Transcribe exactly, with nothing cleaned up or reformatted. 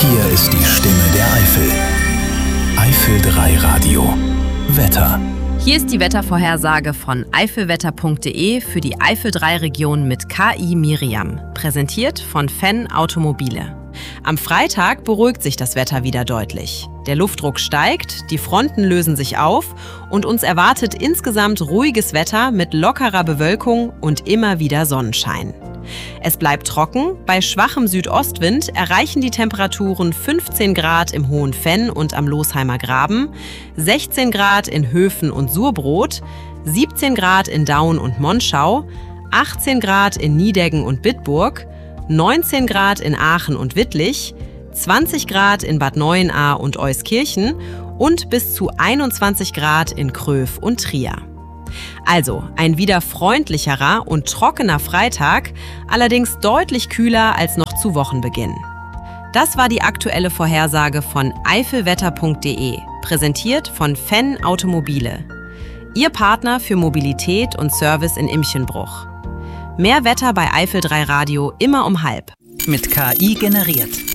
Hier ist die Stimme der Eifel. Eifel drei Radio. Wetter. Hier ist die Wettervorhersage von eifelwetter punkt de für die Eifel drei Region mit K I Miriam, präsentiert von Fenn Automobile. Am Freitag beruhigt sich das Wetter wieder deutlich. Der Luftdruck steigt, die Fronten lösen sich auf und uns erwartet insgesamt ruhiges Wetter mit lockerer Bewölkung und immer wieder Sonnenschein. Es bleibt trocken, bei schwachem Südostwind erreichen die Temperaturen fünfzehn Grad im Hohen Fenn und am Losheimer Graben, sechzehn Grad in Höfen und Surbrot, siebzehn Grad in Daun und Monschau, achtzehn Grad in Niedeggen und Bitburg, neunzehn Grad in Aachen und Wittlich, zwanzig Grad in Bad Neuenahr und Euskirchen und bis zu einundzwanzig Grad in Kröv und Trier. Also ein wieder freundlicherer und trockener Freitag, allerdings deutlich kühler als noch zu Wochenbeginn. Das war die aktuelle Vorhersage von eifelwetter punkt de, präsentiert von Fenn Automobile. Ihr Partner für Mobilität und Service in Imchenbruch. Mehr Wetter bei Eifel drei Radio immer um halb. Mit K I generiert.